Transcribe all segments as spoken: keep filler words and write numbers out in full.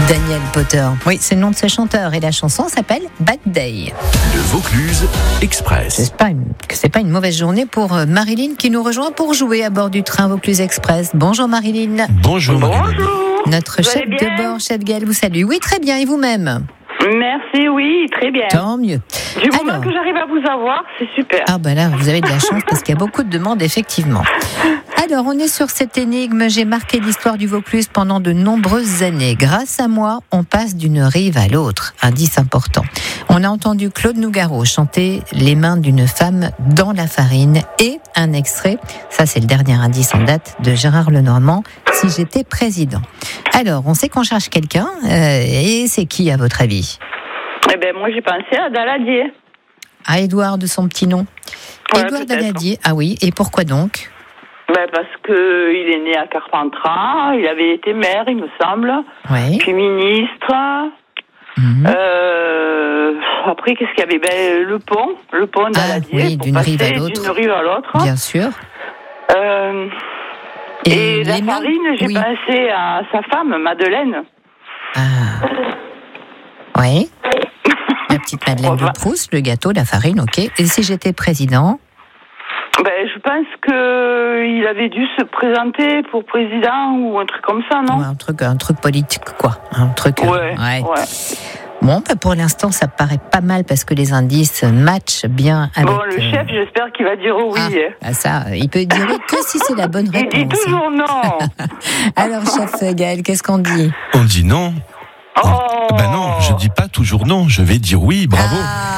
Daniel Potter. Oui, c'est le nom de ce chanteur et la chanson s'appelle Bad Day. Le Vaucluse Express. J'espère que c'est pas une mauvaise journée pour Marilyn qui nous rejoint pour jouer à bord du train Vaucluse Express. Bonjour Marilyn. Bonjour Marilyn. Bonjour. Notre chef de bord, chef Gaël, vous salue. Oui, très bien. Et vous-même? Merci, oui, très bien. Tant mieux. Du moment Alors, que j'arrive à vous avoir, c'est super. Ah ben là, vous avez de la chance parce qu'il y a beaucoup de demandes, effectivement. Alors, on est sur cette énigme. J'ai marqué l'histoire du Vaucluse pendant de nombreuses années. Grâce à moi, on passe d'une rive à l'autre. Indice important. On a entendu Claude Nougaro chanter Les mains d'une femme dans la farine et un extrait, ça c'est le dernier indice en date, de Gérard Lenormand, Si j'étais président. Alors, on sait qu'on cherche quelqu'un, euh, et c'est qui à votre avis? Eh ben moi j'ai pensé à Daladier. À Édouard de son petit nom. Ouais, Édouard peut-être. Daladier, ah oui, et pourquoi donc? Ben parce que il est né à Carpentras, il avait été maire, il me semble, Oui. puis ministre. Mhm. Euh, après, qu'est-ce qu'il y avait? Ben le pont, le pont Daladier. oui, pour d'une passer rive à l'autre. D'une rive à l'autre. Bien sûr. Euh, et la les mains- farine, j'ai oui. pensé à sa femme, Madeleine. Ah. Oui. La petite Madeleine Enfin. de Proust, le gâteau, la farine, ok. Et si j'étais président? Ben, je pense qu'il avait dû se présenter pour président ou un truc comme ça, non? Ouais, un truc, un truc politique, quoi. Un truc. euh, Ouais, ouais. Bon, bah pour l'instant, ça paraît pas mal parce que les indices matchent bien avec. Bon, le euh, chef, j'espère qu'il va dire oui. Ah, hein. ah, ça, euh, il peut dire oui que si c'est la bonne Il réponse. dit toujours non. Alors, chef Gaël, qu'est-ce qu'on dit? On dit non. Oh. Ben non, je dis pas toujours non, je vais dire oui, bravo.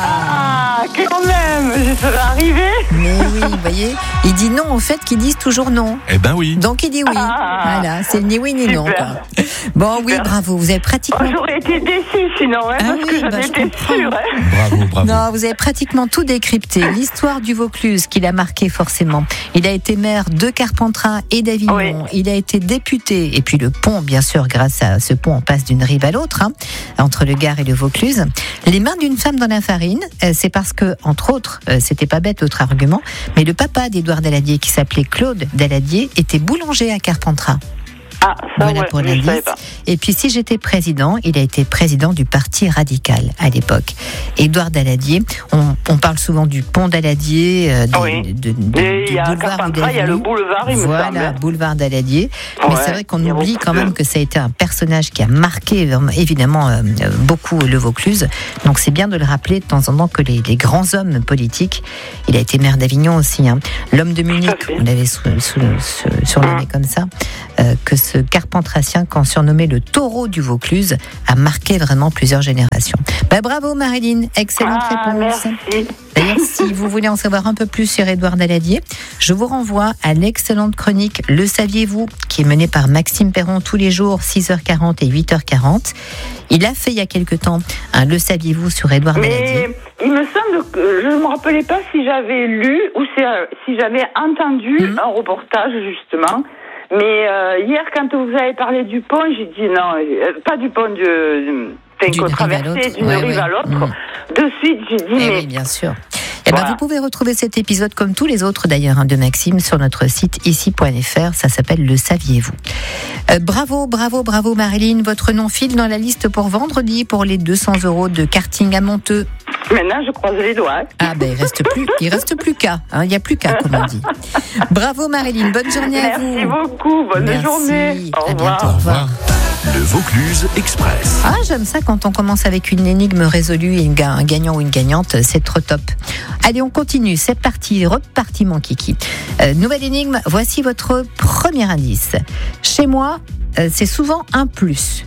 Ah, quand même, je serais arrivé. Mais oui, vous voyez, il dit non au fait qu'ils disent toujours non. Eh ben oui. Donc il dit oui. Ah. Voilà, c'est ni oui ni non. Super. Quoi. Bon, oui, Super. bravo, vous avez pratiquement. Oh, j'aurais été déçue sinon, hein, Ah parce oui, que j'en bah, je étais comprends. sûre. Hein. Bravo, bravo. Non, vous avez pratiquement tout décrypté. L'histoire du Vaucluse qu'il a marqué forcément. Il a été maire de Carpentras et d'Avignon. Oui. Il a été député. Et puis le pont, bien sûr, grâce à ce pont, on passe d'une rive à l'autre, hein, entre le Gard et le Vaucluse. Les mains d'une femme dans la farine, euh, c'est parce que, entre autres, euh, c'était pas bête l'autre argument, mais le papa d'Édouard Daladier, qui s'appelait Claude Daladier, était boulanger à Carpentras. Ah, ça, Voilà ouais, pour je l'indice. savais pas. Et puis, si j'étais président, il a été président du Parti radical à l'époque. Édouard Daladier, on, on parle souvent du pont Daladier, euh, des- Oui. de, de- Et du il y a boulevard Carpentras, il y a le Oudéville. boulevard, il me Voilà, semble. boulevard Daladier. Mais Ouais, c'est vrai qu'on il y a oublie beaucoup quand de- même que ça a été un personnage qui a marqué vraiment, évidemment euh, euh, beaucoup le Vaucluse. Donc c'est bien de le rappeler de temps en temps que les, les grands hommes politiques, il a été maire d'Avignon aussi, hein. L'homme de Munich, fait. on l'avait sous, sous, sous- surnommé comme ça, euh, que ce Carpentracien, qu'on surnommait le taureau du Vaucluse, a marqué vraiment plusieurs générations. Bah, bravo Marilyn, excellente Ah, réponse. merci. D'ailleurs, si vous voulez en savoir un peu plus sur Édouard Daladier, je vous renvoie à l'excellente chronique Le saviez-vous, qui est menée par Maxime Perron tous les jours, six heures quarante et huit heures quarante. Il a fait il y a quelque temps un Le saviez-vous sur Édouard Daladier. Mais il me semble que je ne me rappelais pas si j'avais lu ou si, euh, si j'avais entendu Mhm. un reportage justement. Mais euh, hier, quand vous avez parlé du pont, j'ai dit non, euh, pas du pont de, enfin, D'une qu'on rive à traversait l'autre. d'une Ouais, rive ouais. à l'autre. Mhm. De suite, j'ai dit Eh mais oui, bien sûr. Eh ben, Voilà. vous pouvez retrouver cet épisode, comme tous les autres d'ailleurs, hein, de Maxime, sur notre site ici point f r. Ça s'appelle Le saviez-vous. Euh, bravo, bravo, bravo Marilyn. Votre nom file dans la liste pour vendredi pour les deux cents euros de karting à Monteux. maintenant je croise les doigts. Ah ben il reste plus, il reste plus qu'à, hein, il n'y a plus qu'à comme on dit. Bravo Marilyn, bonne journée à vous. Merci beaucoup, bonne Merci. journée. Au À revoir. bientôt. Au revoir. Le Vaucluse Express. Ah, j'aime ça quand on commence avec une énigme résolue et une ga- un gagnant ou une gagnante, c'est trop top. Allez, on continue, c'est parti, reparti mon kiki. Euh, nouvelle énigme, voici votre premier indice. Chez moi, euh, c'est souvent un plus.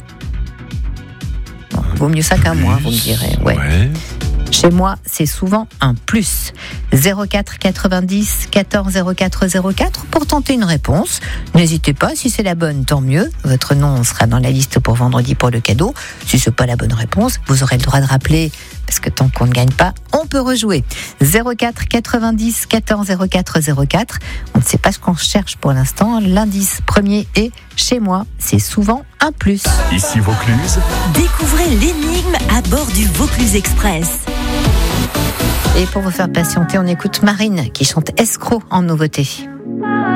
Bon, vaut mieux ça qu'un moins, vous me direz. Ouais. Ouais. Chez moi, c'est souvent un plus. zéro quatre quatre-vingt-dix quatorze zéro quatre zéro quatre pour tenter une réponse. N'hésitez pas, si c'est la bonne, tant mieux. Votre nom sera dans la liste pour vendredi pour le cadeau. Si c'est pas la bonne réponse, vous aurez le droit de rappeler, parce que tant qu'on ne gagne pas, on peut rejouer. zéro quatre quatre-vingt-dix quatorze zéro quatre zéro quatre. On ne sait pas ce qu'on cherche pour l'instant. L'indice premier est chez moi, c'est souvent un plus. Ici Vaucluse. Découvrez l'énigme à bord du Vaucluse Express. Et pour vous faire patienter, on écoute Marine qui chante Escroc en nouveauté.